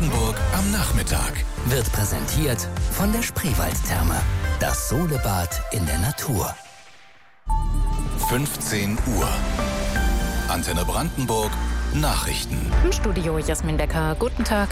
Brandenburg am Nachmittag wird präsentiert von der Spreewaldtherme. Das Solebad in der Natur. 15 Uhr. Antenne Brandenburg Nachrichten. Im Studio Jasmin Becker. Guten Tag.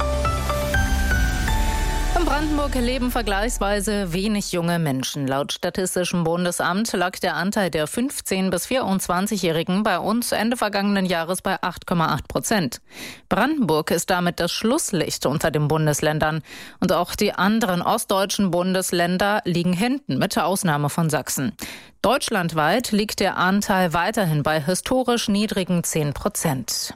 In Brandenburg leben vergleichsweise wenig junge Menschen. Laut Statistischem Bundesamt lag der Anteil der 15- bis 24-Jährigen bei uns Ende vergangenen Jahres bei 8,8%. Brandenburg ist damit das Schlusslicht unter den Bundesländern. Und auch die anderen ostdeutschen Bundesländer liegen hinten, mit Ausnahme von Sachsen. Deutschlandweit liegt der Anteil weiterhin bei historisch niedrigen 10%.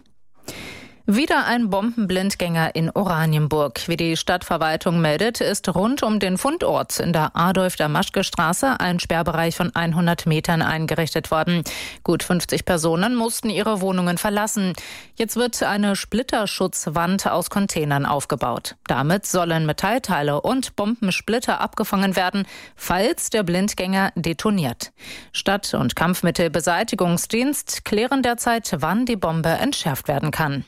Wieder ein Bombenblindgänger in Oranienburg. Wie die Stadtverwaltung meldet, ist rund um den Fundort in der Adolf-Damaschke-Straße ein Sperrbereich von 100 Metern eingerichtet worden. Gut 50 Personen mussten ihre Wohnungen verlassen. Jetzt wird eine Splitterschutzwand aus Containern aufgebaut. Damit sollen Metallteile und Bombensplitter abgefangen werden, falls der Blindgänger detoniert. Stadt- und Kampfmittelbeseitigungsdienst klären derzeit, wann die Bombe entschärft werden kann.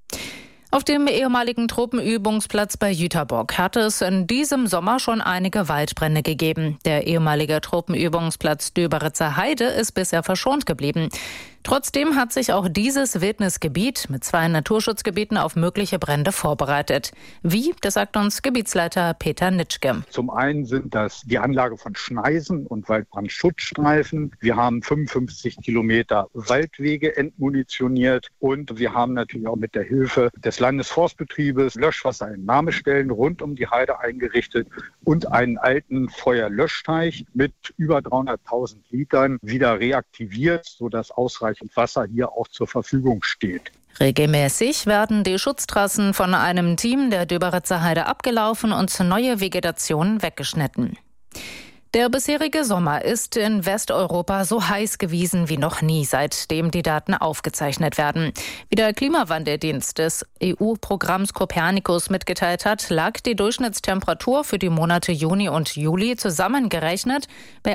Auf dem ehemaligen Truppenübungsplatz bei Jüterbock hat es in diesem Sommer schon einige Waldbrände gegeben. Der ehemalige Truppenübungsplatz Döberitzer Heide ist bisher verschont geblieben. Trotzdem hat sich auch dieses Wildnisgebiet mit 2 Naturschutzgebieten auf mögliche Brände vorbereitet. Wie, das sagt uns Gebietsleiter Peter Nitschke. Zum einen sind das die Anlage von Schneisen und Waldbrandschutzstreifen. Wir haben 55 Kilometer Waldwege entmunitioniert und wir haben natürlich auch mit der Hilfe des Landesforstbetriebes Löschwasserentnahmestellen rund um die Heide eingerichtet und einen alten Feuerlöschteich mit über 300.000 Litern wieder reaktiviert, sodass ausreichend Wasser hier auch zur Verfügung steht. Regelmäßig werden die Schutztrassen von einem Team der Döberitzer Heide abgelaufen und neue Vegetation weggeschnitten. Der bisherige Sommer ist in Westeuropa so heiß gewesen wie noch nie, seitdem die Daten aufgezeichnet werden. Wie der Klimawandeldienst des EU-Programms Copernicus mitgeteilt hat, lag die Durchschnittstemperatur für die Monate Juni und Juli zusammengerechnet bei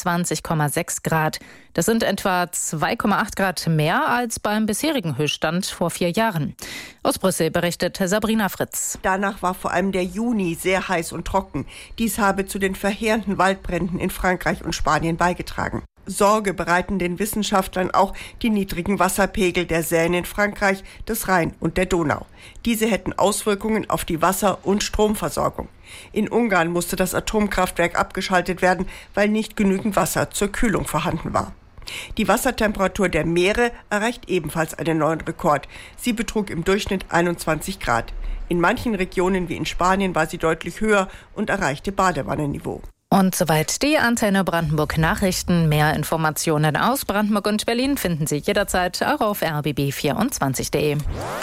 21,6 Grad. Das sind etwa 2,8 Grad mehr als beim bisherigen Höchststand vor 4 Jahren. Aus Brüssel berichtet Sabrina Fritz. Danach war vor allem der Juni sehr heiß und trocken. Dies habe zu den verheerenden Waldbränden in Frankreich und Spanien beigetragen. Sorge bereiten den Wissenschaftlern auch die niedrigen Wasserpegel der Seine in Frankreich, des Rhein und der Donau. Diese hätten Auswirkungen auf die Wasser- und Stromversorgung. In Ungarn musste das Atomkraftwerk abgeschaltet werden, weil nicht genügend Wasser zur Kühlung vorhanden war. Die Wassertemperatur der Meere erreicht ebenfalls einen neuen Rekord. Sie betrug im Durchschnitt 21 Grad. In manchen Regionen wie in Spanien war sie deutlich höher und erreichte Badewannenniveau. Und soweit die Antenne Brandenburg Nachrichten. Mehr Informationen aus Brandenburg und Berlin finden Sie jederzeit auch auf rbb24.de.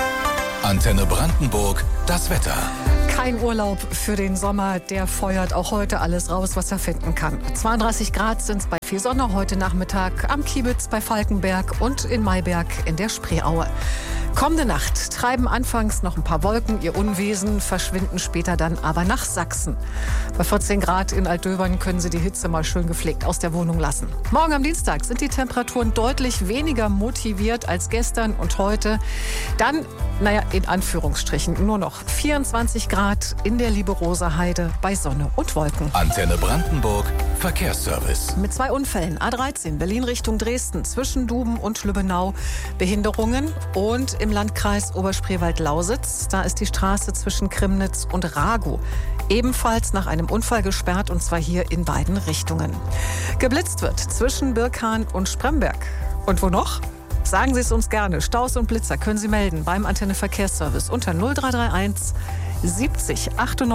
Antenne Brandenburg, das Wetter. Kein Urlaub für den Sommer, der feuert auch heute alles raus, was er finden kann. 32 Grad sind es bei viel Sonne heute Nachmittag am Kiebitz bei Falkenberg und in Mayberg in der Spreeaue. Kommende Nacht treiben anfangs noch ein paar Wolken ihr Unwesen, verschwinden später dann aber nach Sachsen. Bei 14 Grad in Altdöbern können Sie die Hitze mal schön gepflegt aus der Wohnung lassen. Morgen am Dienstag sind die Temperaturen deutlich weniger motiviert als gestern und heute. Dann, in Anführungsstrichen, nur noch 24 Grad in der Liberosa-Heide bei Sonne und Wolken. Antenne Brandenburg, Verkehrsservice. Mit 2 Unfällen, A13 Berlin Richtung Dresden, zwischen Duben und Lübbenau, Behinderungen und im Landkreis Oberspreewald-Lausitz. Da ist die Straße zwischen Krimnitz und Ragow ebenfalls nach einem Unfall gesperrt, und zwar hier in beiden Richtungen. Geblitzt wird zwischen Birkahn und Spremberg. Und wo noch? Sagen Sie es uns gerne. Staus und Blitzer können Sie melden beim Antenne Verkehrsservice unter 0331 70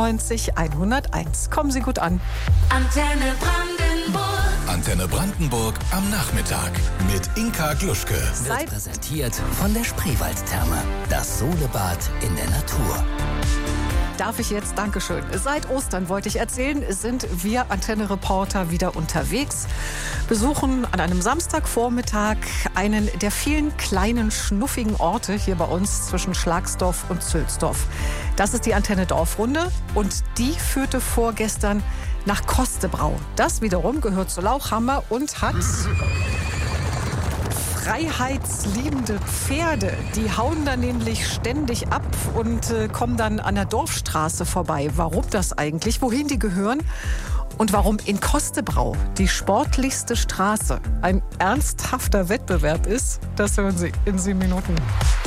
98 101. Kommen Sie gut an. Antenne Brandenburg. Antenne Brandenburg am Nachmittag mit Inka Gluschke. Wird präsentiert von der Spreewaldtherme. Das Solebad in der Natur. Darf ich jetzt? Dankeschön. Seit Ostern, wollte ich erzählen, sind wir Antenne-Reporter wieder unterwegs. Besuchen an einem Samstagvormittag einen der vielen kleinen, schnuffigen Orte hier bei uns zwischen Schlagsdorf und Zülsdorf. Das ist die Antenne-Dorfrunde und die führte vorgestern nach Kostebrau. Das wiederum gehört zu Lauchhammer und hat freiheitsliebende Pferde. Die hauen dann nämlich ständig ab und kommen dann an der Dorfstraße vorbei. Warum das eigentlich? Wohin die gehören? Und warum in Kostebrau die sportlichste Straße ein ernsthafter Wettbewerb ist, das hören Sie in 7 Minuten.